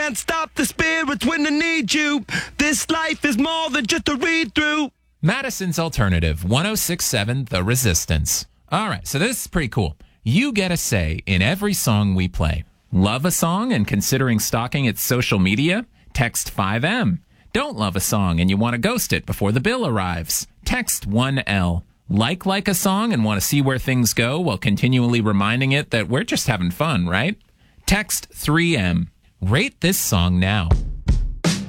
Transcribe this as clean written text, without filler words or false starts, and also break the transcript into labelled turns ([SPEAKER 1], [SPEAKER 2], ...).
[SPEAKER 1] can't stop the spirits when I need you. This life is more than just a read-through.
[SPEAKER 2] Madison's Alternative, 106.7 The Resistance. All right, so this is pretty cool. You get a say in every song we play. Love a song and considering stalking its social media? Text 5M. Don't love a song and you want to ghost it before the bill arrives? Text 1L. Like a song and want to see where things go while continually reminding it that we're just having fun, right? Text 3M. Rate this song now.